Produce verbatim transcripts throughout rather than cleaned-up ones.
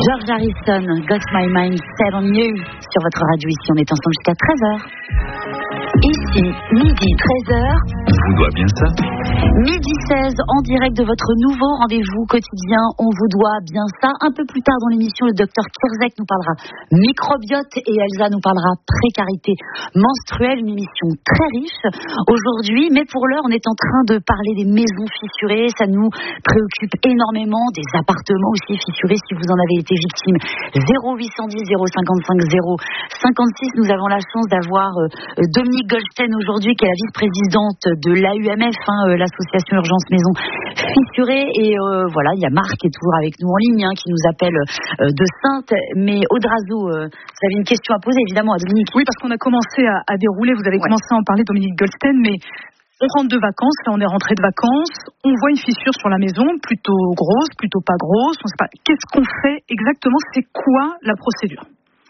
George Harrison, Got My Mind Set on You sur votre radio. Ici, on est ensemble jusqu'à treize heures. Ici, midi treize heures. On vous doit bien ça. Midi seize, en direct de votre nouveau rendez-vous quotidien. On vous doit bien ça. Un peu plus tard dans l'émission, le docteur Kierzek nous parlera microbiote et Elsa nous parlera précarité menstruelle. Une émission très riche aujourd'hui. Mais pour l'heure, on est en train de parler des maisons fissurées. Ça nous préoccupe énormément. Des appartements aussi fissurés si vous en avez été victime. zéro huit cent dix zéro cinquante-cinq zéro cinquante-six. Nous avons la chance d'avoir euh, Dominique Goldstein aujourd'hui, qui est la vice-présidente de l'A U M F, hein, euh, l'association Urgence Maison Fissurée. Et euh, voilà, il y a Marc qui est toujours avec nous en ligne, hein, qui nous appelle euh, de Saintes. Mais Audrazo, euh, vous avez une question à poser évidemment à Dominique. Oui, parce qu'on a commencé à, à dérouler, vous avez ouais. commencé à en parler, Dominique Goldstein, mais on rentre de vacances, là on est rentré de vacances, on voit une fissure sur la maison, plutôt grosse, plutôt pas grosse, on sait pas. Qu'est-ce qu'on fait exactement? C'est quoi la procédure?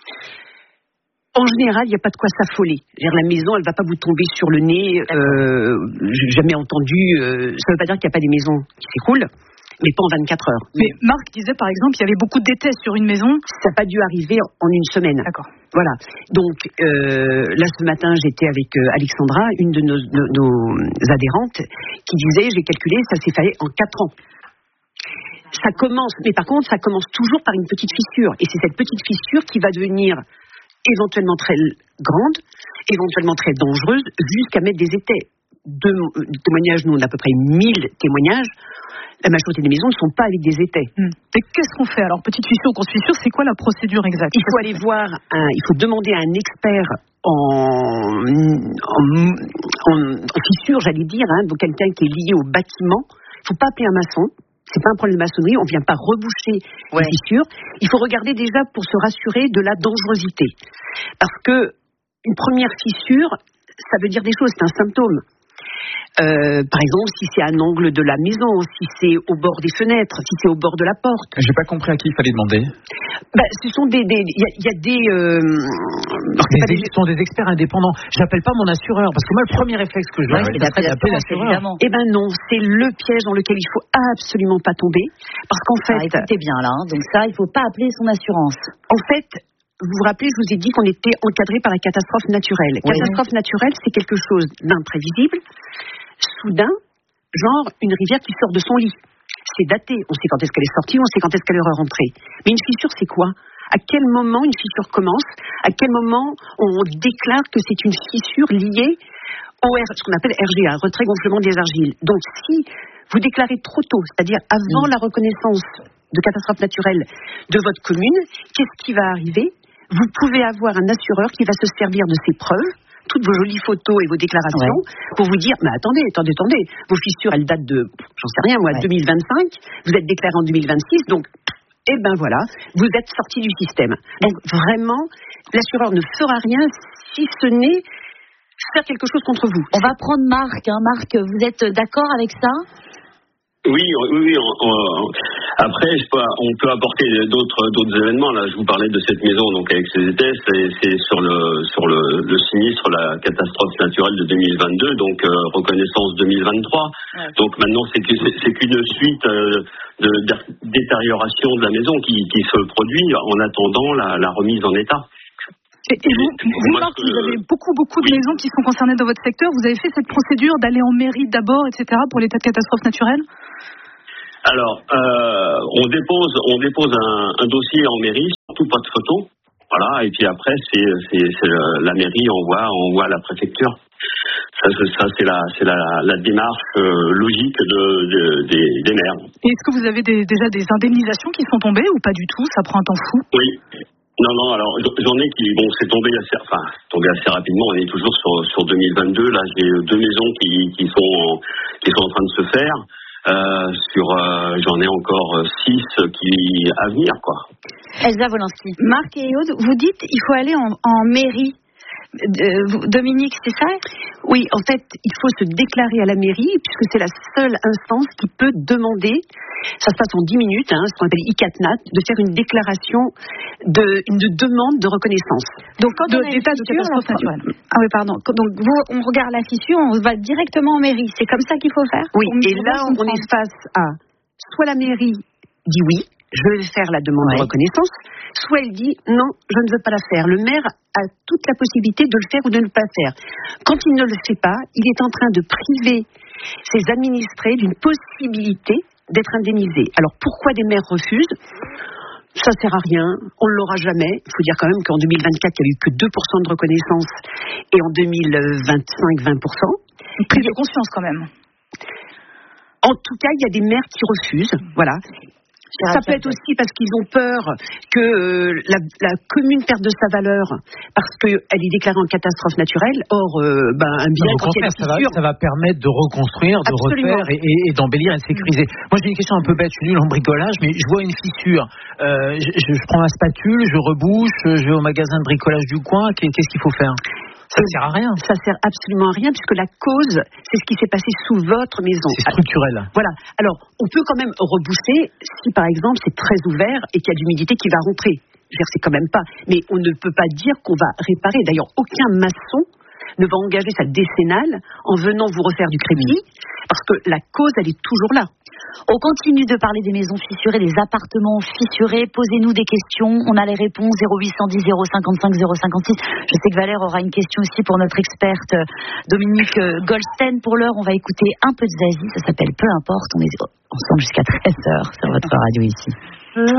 En général, il n'y a pas de quoi s'affoler. La maison, elle ne va pas vous tomber sur le nez. Euh, j'ai jamais entendu. Euh, ça ne veut pas dire qu'il n'y a pas des maisons qui s'écroulent, mais pas en vingt-quatre heures. Mais Marc disait, par exemple, qu'il y avait beaucoup de décès sur une maison. Ça n'a pas dû arriver en une semaine. D'accord. Voilà. Donc, euh, là, ce matin, j'étais avec euh, Alexandra, une de nos, nos, nos adhérentes, qui disait, j'ai calculé, ça s'est fait en quatre ans. Ça commence, mais par contre, ça commence toujours par une petite fissure. Et c'est cette petite fissure qui va devenir éventuellement très grande, éventuellement très dangereuse, jusqu'à mettre des étais. De témoignages, nous on a à peu près mille témoignages. La majorité des maisons ne sont pas avec des étais. Mmh. Et qu'est-ce qu'on fait alors? Petite fissure ou grosse fissure, c'est quoi la procédure exacte? Il faut aller voir, un, il faut demander à un expert en, en, en, en fissure, j'allais dire, hein, donc quelqu'un qui est lié au bâtiment. Il ne faut pas appeler un maçon. C'est pas un problème de maçonnerie, on vient pas reboucher ouais. les fissures. Il faut regarder déjà pour se rassurer de la dangerosité. Parce que une première fissure, ça veut dire des choses, c'est un symptôme. Euh, par exemple, si c'est à un angle de la maison, si c'est au bord des fenêtres, si c'est au bord de la porte. J'ai pas compris à qui il fallait demander. Ben, ce sont des, il y, y a des, euh, des, des, ce sont des experts indépendants. J'appelle pas mon assureur parce que moi le premier réflexe que je dois, ouais, c'est d'appeler l'assureur. Eh ben non, c'est le piège dans lequel il faut absolument pas tomber, parce qu'en fait, ah, écoutez bien là, hein, donc ça, il faut pas appeler son assurance. En fait. Vous vous rappelez, je vous ai dit qu'on était encadré par la catastrophe naturelle. Oui. Catastrophe naturelle, c'est quelque chose d'imprévisible, soudain, genre une rivière qui sort de son lit. C'est daté, on sait quand est-ce qu'elle est sortie, on sait quand est-ce qu'elle est rentrée. Mais une fissure, c'est quoi? À quel moment une fissure commence? À quel moment on déclare que c'est une fissure liée au R, ce qu'on appelle R G A, retrait gonflement des argiles. Donc si vous déclarez trop tôt, c'est-à-dire avant mmh. la reconnaissance de catastrophe naturelle de votre commune, qu'est-ce qui va arriver? Vous pouvez avoir un assureur qui va se servir de ces preuves, toutes vos jolies photos et vos déclarations, ouais. pour vous dire, mais attendez, attendez, attendez, vos fissures, elles datent de, j'en sais rien, moi, ouais. deux mille vingt-cinq, vous êtes déclaré en deux mille vingt-six, donc, eh ben voilà, vous êtes sorti du système. Donc, vraiment, l'assureur ne fera rien si ce n'est faire quelque chose contre vous. On va prendre Marc, hein. Marc, vous êtes d'accord avec ça? Oui, oui, oui. On, on, après, je peux, on peut apporter d'autres, d'autres événements. Là, je vous parlais de cette maison, donc avec ces étés, c'est, c'est sur le, sur le, le sinistre, la catastrophe naturelle de deux mille vingt-deux, donc euh, reconnaissance deux mille vingt-trois. Ouais. Donc maintenant, c'est, que, c'est, c'est qu'une suite euh, de, de détérioration de la maison qui, qui se produit en attendant la, la remise en état. Et, et vous, vous, Marc, vous avez beaucoup, beaucoup de oui. maisons qui sont concernées dans votre secteur. Vous avez fait cette procédure d'aller en mairie d'abord, et cetera, pour l'état de catastrophe naturelle? Alors, euh, on dépose, on dépose un, un dossier en mairie, surtout pas de photo. Voilà, et puis après, c'est, c'est, c'est la mairie envoie, envoie à la préfecture. Ça, ça c'est la, c'est la, la démarche euh, logique de, de, des, des maires. Et est-ce que vous avez des, déjà des indemnisations qui sont tombées ou pas du tout? Ça prend un temps fou. Oui. Non, non, alors j'en ai qui, bon, c'est tombé assez, enfin, tombé assez rapidement. On est toujours sur, sur deux mille vingt-deux. Là, j'ai deux maisons qui, qui sont, en, qui sont en train de se faire. Euh, sur, euh, j'en ai encore six qui à venir, quoi. Elsa Wolinski. Marc et Aude, vous dites il faut aller en, en mairie. De, Dominique, c'est ça? Oui, en fait, il faut se déclarer à la mairie, puisque c'est la seule instance qui peut demander, ça se passe en dix minutes, hein, ce qu'on appelle I C A T N A T, de faire une déclaration, de, une demande de reconnaissance. Donc, quand de, on a une fissure, catastrophe naturelle. Ah oui, pardon. Donc, vous, on regarde la fissure, on va directement en mairie. C'est comme ça qu'il faut faire? Oui, et là, on, on est face à, soit la mairie dit oui, je vais faire la demande ouais. de reconnaissance, soit elle dit non, je ne veux pas la faire. Le maire a toute la possibilité de le faire ou de ne pas le faire. Quand il ne le fait pas, il est en train de priver ses administrés d'une possibilité d'être indemnisés. Alors pourquoi des maires refusent ? Ça sert à rien, on ne l'aura jamais. Il faut dire quand même qu'en deux mille vingt-quatre, il n'y a eu que deux pour cent de reconnaissance et en deux mille vingt-cinq, vingt pour cent. Une prise de conscience quand même. En tout cas, il y a des maires qui refusent, voilà. Ça peut être aussi parce qu'ils ont peur que euh, la, la commune perde de sa valeur parce qu'elle est déclarée en catastrophe naturelle. Or, euh, ben, un bien... Non, contraire, ça, va, ça va permettre de reconstruire, de Absolument. refaire et, et, et d'embellir et de sécuriser. Moi, j'ai une question un peu bête, je suis nul en bricolage, mais je vois une fissure. Euh, je, je, je prends ma spatule, je rebouche, je vais au magasin de bricolage du coin. Qu'est-ce qu'il faut faire ? Ça ne sert à rien. Ça sert absolument à rien puisque la cause, c'est ce qui s'est passé sous votre maison. C'est structurel. Voilà. Alors, on peut quand même rebousser si, par exemple, c'est très ouvert et qu'il y a de l'humidité qui va rentrer. Je veux dire, c'est quand même pas. Mais on ne peut pas dire qu'on va réparer. D'ailleurs, aucun maçon ne va engager sa décennale en venant vous refaire du crépi parce que la cause, elle est toujours là. On continue de parler des maisons fissurées, des appartements fissurés. Posez-nous des questions. On a les réponses zéro huit cent dix, zéro cinquante-cinq, zéro cinquante-six. Je sais que Valère aura une question aussi pour notre experte Dominique Goldstein. Pour l'heure, on va écouter un peu de Zazie. Ça s'appelle Peu importe. On est ensemble jusqu'à treize heures sur votre radio ici.